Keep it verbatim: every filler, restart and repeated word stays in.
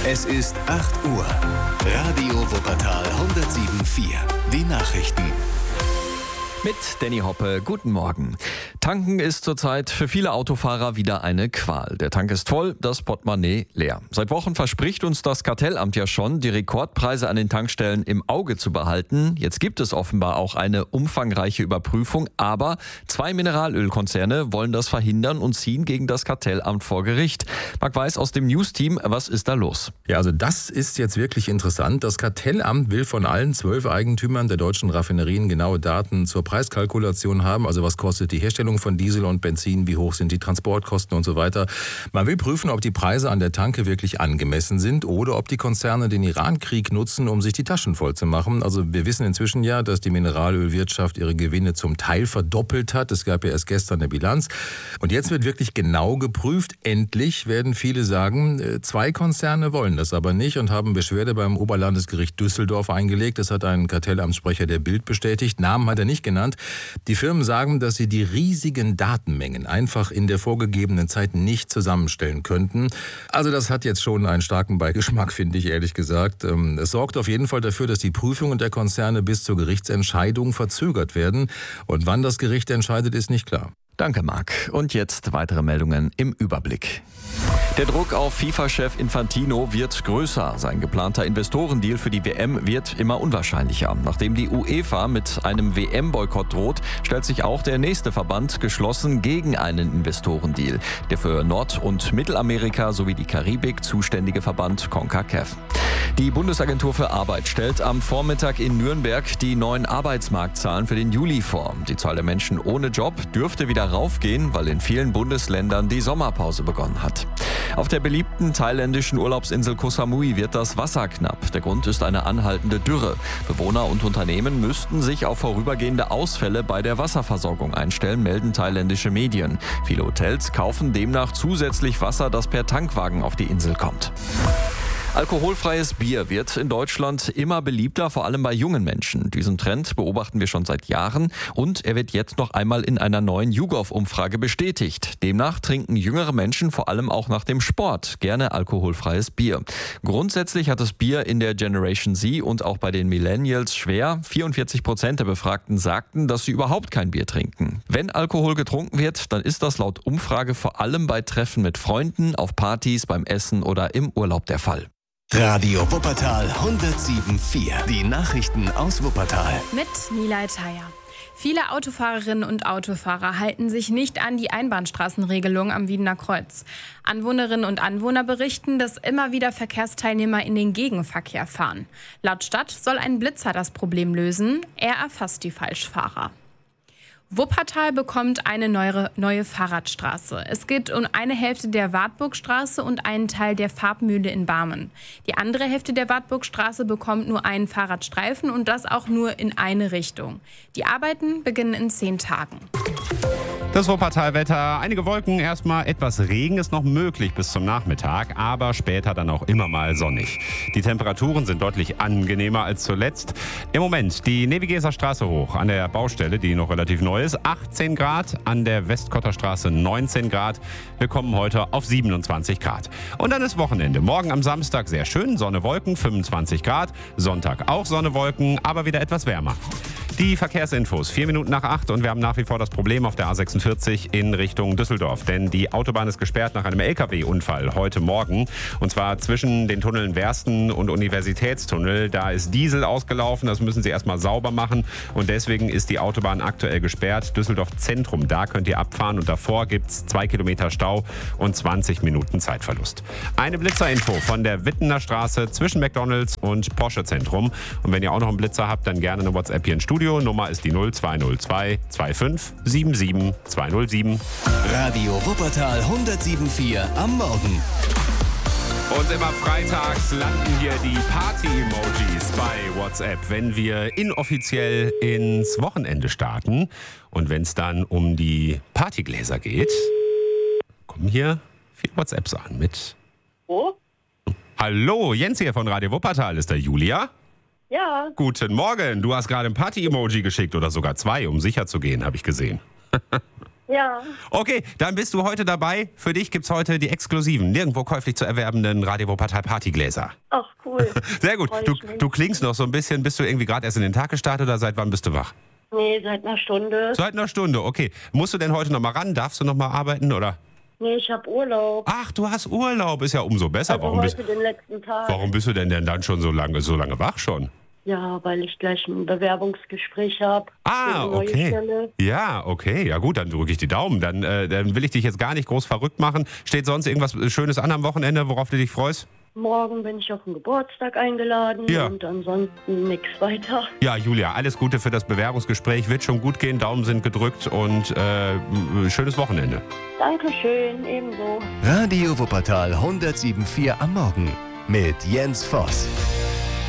Es ist acht Uhr. Radio Wuppertal hundertsieben Komma vier. Die Nachrichten. Mit Danny Hoppe, guten Morgen. Tanken ist zurzeit für viele Autofahrer wieder eine Qual. Der Tank ist voll, das Portemonnaie leer. Seit Wochen verspricht uns das Kartellamt ja schon, die Rekordpreise an den Tankstellen im Auge zu behalten. Jetzt gibt es offenbar auch eine umfangreiche Überprüfung, aber zwei Mineralölkonzerne wollen das verhindern und ziehen gegen das Kartellamt vor Gericht. Marc Weiß aus dem News-Team, was ist da los? Ja, also das ist jetzt wirklich interessant. Das Kartellamt will von allen zwölf Eigentümern der deutschen Raffinerien genaue Daten zur Preiskalkulation haben. Also was kostet die Herstellung von Diesel und Benzin, wie hoch sind die Transportkosten und so weiter. Man will prüfen, ob die Preise an der Tanke wirklich angemessen sind oder ob die Konzerne den Iran-Krieg nutzen, um sich die Taschen voll zu machen. Also wir wissen inzwischen ja, dass die Mineralölwirtschaft ihre Gewinne zum Teil verdoppelt hat. Es gab ja erst gestern eine Bilanz. Und jetzt wird wirklich genau geprüft. Endlich werden viele sagen, zwei Konzerne wollen das aber nicht und haben Beschwerde beim Oberlandesgericht Düsseldorf eingelegt. Das hat ein Kartellamtssprecher der Bild bestätigt. Namen hat er nicht genannt. Die Firmen sagen, dass sie die riesigen Datenmengen einfach in der vorgegebenen Zeit nicht zusammenstellen könnten. Also das hat jetzt schon einen starken Beigeschmack, finde ich, ehrlich gesagt. Es sorgt auf jeden Fall dafür, dass die Prüfungen der Konzerne bis zur Gerichtsentscheidung verzögert werden. Und wann das Gericht entscheidet, ist nicht klar. Danke, Marc. Und jetzt weitere Meldungen im Überblick. Der Druck auf FIFA-Chef Infantino wird größer. Sein geplanter Investorendeal für die W M wird immer unwahrscheinlicher. Nachdem die UEFA mit einem W M-Boykott droht, stellt sich auch der nächste Verband geschlossen gegen einen Investorendeal. Der für Nord- und Mittelamerika sowie die Karibik zuständige Verband CONCACAF. Die Bundesagentur für Arbeit stellt am Vormittag in Nürnberg die neuen Arbeitsmarktzahlen für den Juli vor. Die Zahl der Menschen ohne Job dürfte wieder raufgehen, weil in vielen Bundesländern die Sommerpause begonnen hat. Auf der beliebten thailändischen Urlaubsinsel Koh Samui wird das Wasser knapp. Der Grund ist eine anhaltende Dürre. Bewohner und Unternehmen müssten sich auf vorübergehende Ausfälle bei der Wasserversorgung einstellen, melden thailändische Medien. Viele Hotels kaufen demnach zusätzlich Wasser, das per Tankwagen auf die Insel kommt. Alkoholfreies Bier wird in Deutschland immer beliebter, vor allem bei jungen Menschen. Diesen Trend beobachten wir schon seit Jahren und er wird jetzt noch einmal in einer neuen YouGov-Umfrage bestätigt. Demnach trinken jüngere Menschen vor allem auch nach dem Sport gerne alkoholfreies Bier. Grundsätzlich hat das Bier in der Generation Z und auch bei den Millennials schwer. vierundvierzig Prozent der Befragten sagten, dass sie überhaupt kein Bier trinken. Wenn Alkohol getrunken wird, dann ist das laut Umfrage vor allem bei Treffen mit Freunden, auf Partys, beim Essen oder im Urlaub der Fall. Radio Wuppertal hundertsieben Komma vier. Die Nachrichten aus Wuppertal. Mit Nilay Thayer. Viele Autofahrerinnen und Autofahrer halten sich nicht an die Einbahnstraßenregelung am Wiedener Kreuz. Anwohnerinnen und Anwohner berichten, dass immer wieder Verkehrsteilnehmer in den Gegenverkehr fahren. Laut Stadt soll ein Blitzer das Problem lösen. Er erfasst die Falschfahrer. Wuppertal bekommt eine neue, neue Fahrradstraße. Es geht um eine Hälfte der Wartburgstraße und einen Teil der Farbmühle in Barmen. Die andere Hälfte der Wartburgstraße bekommt nur einen Fahrradstreifen und das auch nur in eine Richtung. Die Arbeiten beginnen in zehn Tagen. Das Wuppertal-Wetter, einige Wolken, erstmal etwas Regen ist noch möglich bis zum Nachmittag, aber später dann auch immer mal sonnig. Die Temperaturen sind deutlich angenehmer als zuletzt. Im Moment die Nevigeser Straße hoch an der Baustelle, die noch relativ neu ist, achtzehn Grad, an der Westkotter Straße neunzehn Grad. Wir kommen heute auf siebenundzwanzig Grad. Und dann ist Wochenende. Morgen am Samstag sehr schön, Sonne, Wolken, fünfundzwanzig Grad. Sonntag auch Sonne, Wolken, aber wieder etwas wärmer. Die Verkehrsinfos, vier Minuten nach acht und wir haben nach wie vor das Problem auf der A sechsundvierzig in Richtung Düsseldorf. Denn die Autobahn ist gesperrt nach einem L K W-Unfall heute Morgen. Und zwar zwischen den Tunneln Wersten und Universitätstunnel. Da ist Diesel ausgelaufen, das müssen sie erstmal sauber machen. Und deswegen ist die Autobahn aktuell gesperrt. Düsseldorf Zentrum, da könnt ihr abfahren. Und davor gibt es zwei Kilometer Stau und zwanzig Minuten Zeitverlust. Eine Blitzerinfo von der Wittener Straße zwischen McDonalds und Porsche Zentrum. Und wenn ihr auch noch einen Blitzer habt, dann gerne eine WhatsApp hier ins Studio. Nummer ist die null zwei null zwei zwei fünf sieben sieben zwei null sieben. Radio Wuppertal hundertsieben Komma vier am Morgen. Und immer freitags landen hier die Party-Emojis bei WhatsApp, wenn wir inoffiziell ins Wochenende starten. Und wenn es dann um die Partygläser geht, kommen hier viele WhatsApps an mit... Oh? Hallo, Jens hier von Radio Wuppertal. Ist da Julia? Ja. Guten Morgen. Du hast gerade ein Party-Emoji geschickt oder sogar zwei, um sicher zu gehen, habe ich gesehen. Ja. Okay, dann bist du heute dabei. Für dich gibt's heute die exklusiven, nirgendwo käuflich zu erwerbenden Radio Wuppertal Partygläser. Ach, cool. Sehr gut. Du, du klingst noch so ein bisschen. Bist du irgendwie gerade erst in den Tag gestartet oder seit wann bist du wach? Nee, seit einer Stunde. Seit einer Stunde, okay. Musst du denn heute noch mal ran? Darfst du noch mal arbeiten, oder? Nee, ich habe Urlaub. Ach, du hast Urlaub. Ist ja umso besser. Also warum, heute bist, den letzten Tag. warum bist du denn, denn dann schon so lange, so lange wach schon? Ja, weil ich gleich ein Bewerbungsgespräch habe. Ah, okay. Ja, okay. Ja gut, dann drücke ich die Daumen. Dann, äh, dann will ich dich jetzt gar nicht groß verrückt machen. Steht sonst irgendwas Schönes an am Wochenende, worauf du dich freust? Morgen bin ich auf den Geburtstag eingeladen Ja. und ansonsten nichts weiter. Ja, Julia, alles Gute für das Bewerbungsgespräch. Wird schon gut gehen. Daumen sind gedrückt und äh, schönes Wochenende. Dankeschön, ebenso. Radio Wuppertal hundertsieben Komma vier am Morgen mit Jens Voss.